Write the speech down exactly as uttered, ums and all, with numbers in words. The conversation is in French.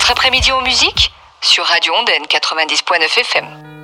Votre après-midi en musique sur Radio Ondaine quatre-vingt-dix point neuf F M.